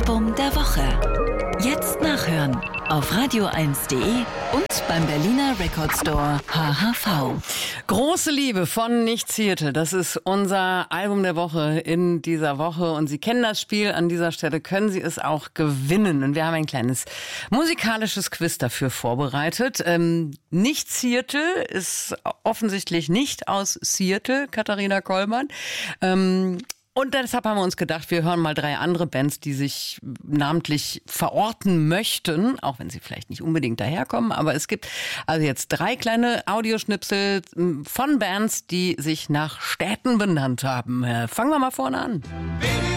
Album der Woche. Jetzt nachhören auf radio1.de und beim Berliner Record Store HHV. Große Liebe von Nichts Hirte. Das ist unser Album der Woche in dieser Woche. Und Sie kennen das Spiel. An dieser Stelle können Sie es auch gewinnen. Und wir haben ein kleines musikalisches Quiz dafür vorbereitet. Nichts Hirte ist offensichtlich nicht aus Seattle, Katharina Kollmann. Und deshalb haben wir uns gedacht, wir hören mal 3 andere Bands, die sich namentlich verorten möchten, auch wenn sie vielleicht nicht unbedingt daherkommen. Aber es gibt also jetzt 3 kleine Audioschnipsel von Bands, die sich nach Städten benannt haben. Fangen wir mal vorne an.